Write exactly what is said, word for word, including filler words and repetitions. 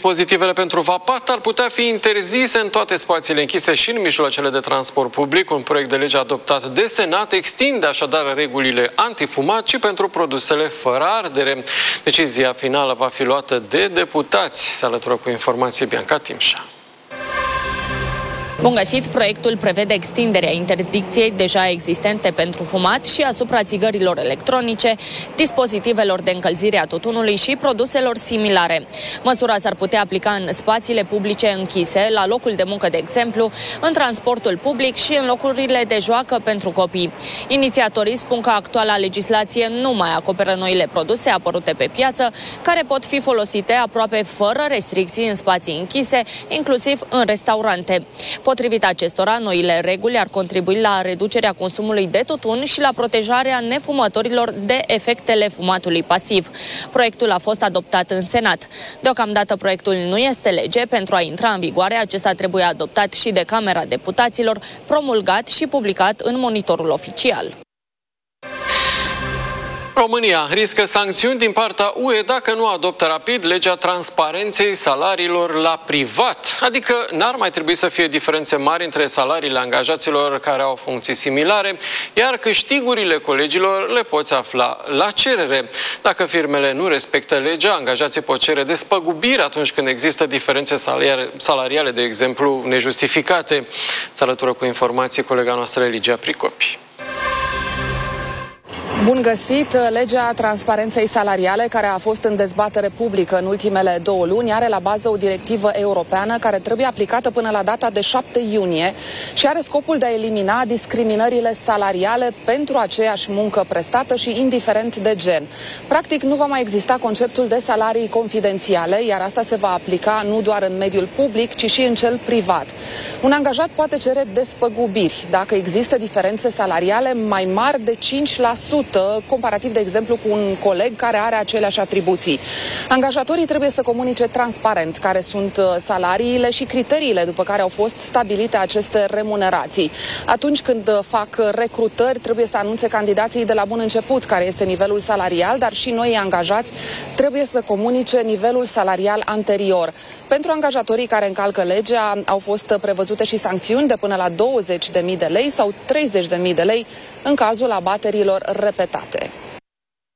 Dispozitivele pentru vapat ar putea fi interzise în toate spațiile închise și în mijloacele de transport public. Un proiect de lege adoptat de Senat extinde așadar regulile antifumat și pentru produsele fără ardere. Decizia finală va fi luată de deputați. Se alătură cu informații Bianca Timșa. Bun găsit, proiectul prevede extinderea interdicției deja existente pentru fumat și asupra țigărilor electronice, dispozitivelor de încălzire a tutunului și produselor similare. Măsura s-ar putea aplica în spațiile publice închise, la locul de muncă, de exemplu, în transportul public și în locurile de joacă pentru copii. Inițiatorii spun că actuala legislație nu mai acoperă noile produse apărute pe piață, care pot fi folosite aproape fără restricții în spații închise, inclusiv în restaurante. Potrivit acestora, noile reguli ar contribui la reducerea consumului de tutun și la protejarea nefumătorilor de efectele fumatului pasiv. Proiectul a fost adoptat în Senat. Deocamdată proiectul nu este lege. Pentru a intra în vigoare, acesta trebuie adoptat și de Camera Deputaților, promulgat și publicat în Monitorul Oficial. România riscă sancțiuni din partea U E dacă nu adoptă rapid legea transparenței salariilor la privat. Adică n-ar mai trebui să fie diferențe mari între salariile angajaților care au funcții similare, iar câștigurile colegilor le poți afla la cerere. Dacă firmele nu respectă legea, angajații pot cere despăgubiri atunci când există diferențe salariale, de exemplu, nejustificate. Se alătură cu informații colega noastră Eligia Pricopi. Bun găsit! Legea transparenței salariale, care a fost în dezbatere publică în ultimele două luni, are la bază o directivă europeană care trebuie aplicată până la data de șapte iunie și are scopul de a elimina discriminările salariale pentru aceeași muncă prestată și indiferent de gen. Practic, nu va mai exista conceptul de salarii confidențiale, iar asta se va aplica nu doar în mediul public, ci și în cel privat. Un angajat poate cere despăgubiri dacă există diferențe salariale mai mari de cinci la sută comparativ, de exemplu, cu un coleg care are aceleași atribuții. Angajatorii trebuie să comunice transparent care sunt salariile și criteriile după care au fost stabilite aceste remunerații. Atunci când fac recrutări, trebuie să anunțe candidații de la bun început care este nivelul salarial, dar și noi angajați trebuie să comunice nivelul salarial anterior. Pentru angajatorii care încalcă legea au fost prevăzute și sancțiuni de până la douăzeci de mii de lei sau treizeci de mii de lei în cazul abaterilor repetate.